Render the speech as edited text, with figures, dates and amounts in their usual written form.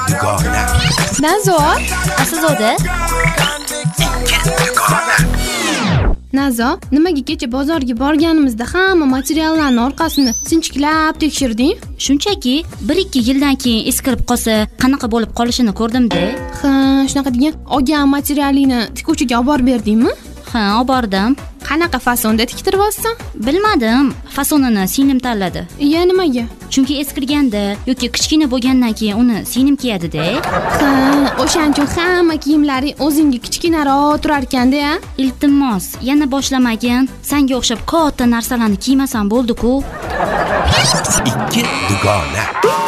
dugona. Nazo, Aslida Nazo, nimaga kecha bozorga borganimizda hamma materiallarning orqasini sinchiklab tekshirding? shunchaki 1-2 yildan keyin eskirib qolsa qanaqa bo'lib qolishini ko'rdim-da. Ha, shunaqa degan olgan materialingni tikuvchiga olib borib berdingmi? Ha, olib bordim. Qanaqa fasonda tiktirib olsan? Bilmadim, fasonini singlim tanladi. Iya, nimaga? Chunki eskirganda yoki kichkina bo'lgandan keyin uni singlim kiyadi-da. Ha, o'shaning uchun hamma kiyimlaring o'zingga kichkinaroq turar ekanda-ya. Iltimos, yana boshlamagin. Senga o'xshab katta narsalarni kiymasam bo'ldi-ku. Ikki dugona.